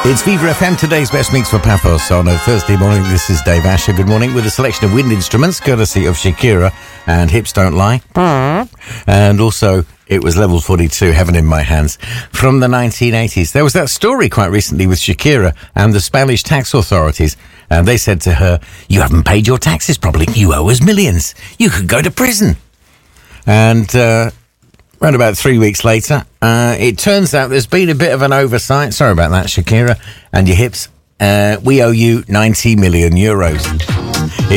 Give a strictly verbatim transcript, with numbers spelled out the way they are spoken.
It's Viva F M, today's best mix for Papos on a Thursday morning. This is Dave Asher. Good morning, with a selection of wind instruments, courtesy of Shakira and Hips Don't Lie. And also, it was Level forty-two, Heaven in My Hands, from the nineteen eighties. There was that story quite recently with Shakira and the Spanish tax authorities. And they said to her, you haven't paid your taxes properly. You owe us millions. You could go to prison. And uh, around about three weeks later, uh, it turns out there's been a bit of an oversight. Sorry about that, Shakira and your hips. Uh, we owe you ninety million euros.